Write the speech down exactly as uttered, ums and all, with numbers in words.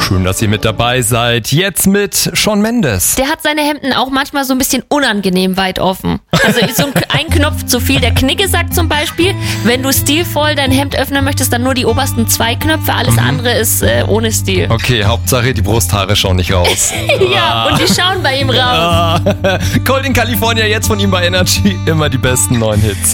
Schön, dass ihr mit dabei seid. Jetzt mit Shawn Mendes. Der hat seine Hemden auch manchmal so ein bisschen unangenehm weit offen. Also so ein, ein Knopf zu viel. Der Knigge sagt zum Beispiel, wenn du stilvoll dein Hemd öffnen möchtest, dann nur die obersten zwei Knöpfe. Alles mhm. andere ist äh, ohne Stil. Okay, Hauptsache die Brusthaare schauen nicht raus. Ja, und die schauen bei ihm raus. Cold in California, jetzt von ihm bei Energy. Immer die besten neuen Hits.